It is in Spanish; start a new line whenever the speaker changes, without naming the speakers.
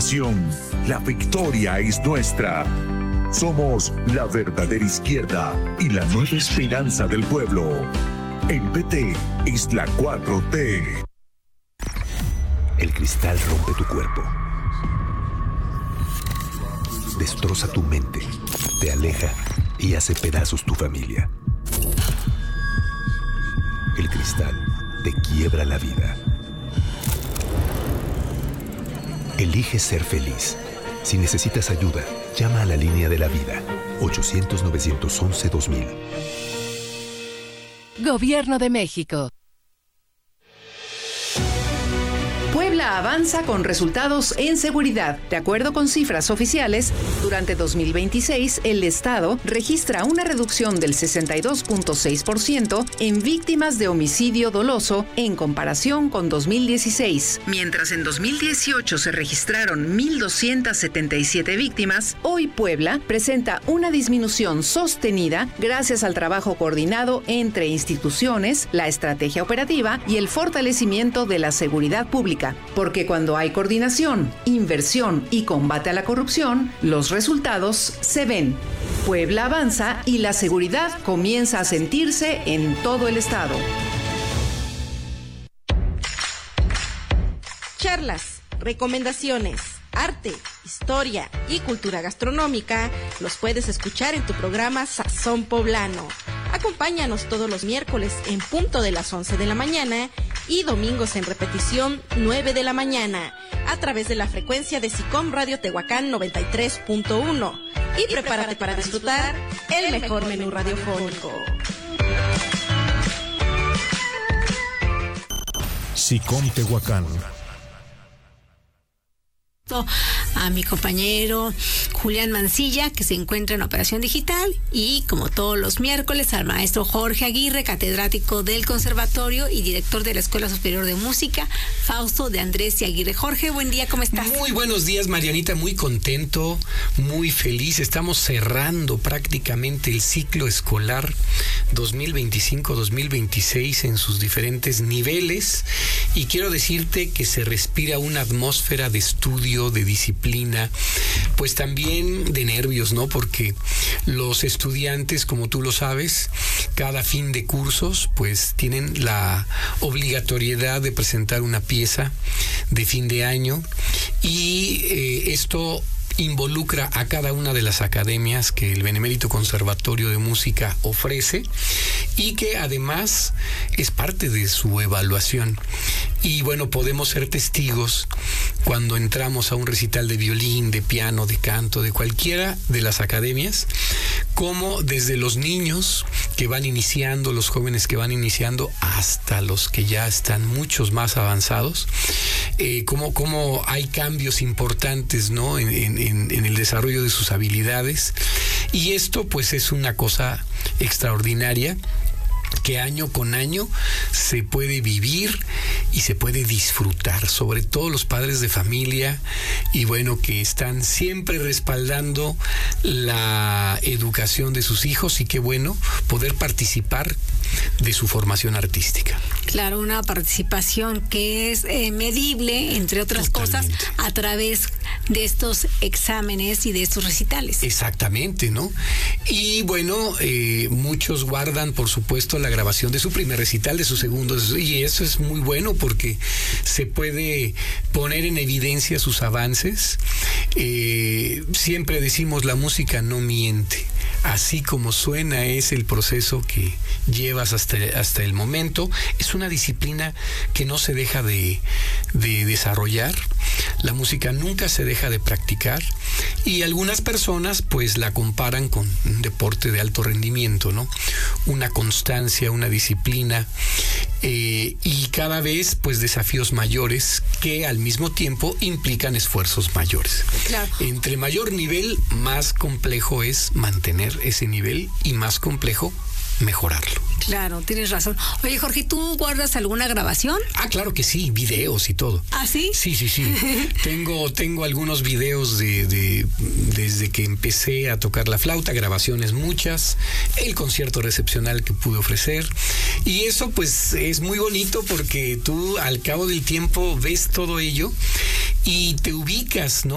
nación, la victoria es nuestra. Somos la verdadera izquierda y la nueva esperanza del pueblo. El PT es la 4T.
El cristal rompe tu cuerpo. Destroza tu mente, te aleja y hace pedazos tu familia. El cristal te quiebra la vida. Elige ser feliz. Si necesitas ayuda, llama a la línea de la vida, 800-911-2000.
Gobierno de México.
Puebla avanza con resultados en seguridad. De acuerdo con cifras oficiales, durante 2026 el Estado registra una reducción del 62.6% en víctimas de homicidio doloso en comparación con 2016. Mientras en 2018 se registraron 1,277 víctimas, hoy Puebla presenta una disminución sostenida gracias al trabajo coordinado entre instituciones, la estrategia operativa y el fortalecimiento de la seguridad pública. Porque cuando hay coordinación, inversión y combate a la corrupción, los resultados se ven. Puebla avanza y la seguridad comienza a sentirse en todo el estado.
Charlas, recomendaciones, arte, historia y cultura gastronómica los puedes escuchar en tu programa Sazón Poblano. Acompáñanos todos los miércoles en punto de las 11 de la mañana y domingos en repetición 9 de la mañana a través de la frecuencia de SICOM Radio Tehuacán 93.1 y prepárate para disfrutar el mejor menú radiofónico.
SICOM Tehuacán.
A mi compañero Julián Mancilla, que se encuentra en Operación Digital, y como todos los miércoles al maestro Jorge Aguirre, catedrático del Conservatorio y director de la Escuela Superior de Música Fausto de Andrés y Aguirre. Jorge, buen día, ¿cómo estás?
Muy buenos días, Marianita, muy contento, muy feliz. Estamos cerrando prácticamente el ciclo escolar 2025-2026 en sus diferentes niveles, y quiero decirte que se respira una atmósfera de estudio, de disciplina, pues también de nervios, ¿no? Porque los estudiantes, como tú lo sabes, cada fin de cursos, pues tienen la obligatoriedad de presentar una pieza de fin de año, y esto involucra a cada una de las academias que el Benemérito Conservatorio de Música ofrece, y que además es parte de su evaluación. Y bueno, podemos ser testigos cuando entramos a un recital de violín, de piano, de canto, de cualquiera de las academias, como desde los niños que van iniciando, los jóvenes que van iniciando, hasta los que ya están muchos más avanzados, como hay cambios importantes, ¿no? En el desarrollo de sus habilidades, y esto pues es una cosa extraordinaria que año con año se puede vivir y se puede disfrutar, sobre todo los padres de familia, y bueno, que están siempre respaldando la educación de sus hijos, y qué bueno poder participar de su formación artística.
Claro, una participación que es medible, entre otras Totalmente. Cosas, a través de estos exámenes y de estos recitales.
Exactamente, ¿no? Y bueno, muchos guardan, por supuesto, la grabación de su primer recital, de su segundo, y eso es muy bueno porque se puede poner en evidencia sus avances. Siempre decimos, la música no miente. Así como suena es el proceso que llevas hasta el momento. Es una disciplina que no se deja de desarrollar. La música nunca se deja de practicar, y algunas personas pues la comparan con un deporte de alto rendimiento, ¿no? Una constancia, una disciplina, y cada vez pues desafíos mayores que al mismo tiempo implican esfuerzos mayores.
Claro.
Entre mayor nivel, más complejo es mantener ese nivel, y más complejo mejorarlo.
Claro, tienes razón. Oye, Jorge, ¿tú guardas alguna grabación?
Ah, claro que sí, videos y todo.
¿Ah, sí?
Sí. Tengo algunos videos desde que empecé a tocar la flauta, grabaciones muchas, el concierto recepcional que pude ofrecer, y eso pues es muy bonito porque tú al cabo del tiempo ves todo ello y te ubicas, ¿no?